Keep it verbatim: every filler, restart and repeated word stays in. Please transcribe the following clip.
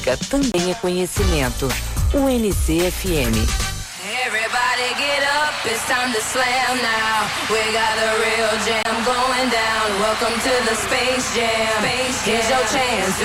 também é conhecimento. U N C F M. Everybody get up, it's time to slam now. We got the real jam going down. Welcome to the Space Jam. Here's your chance.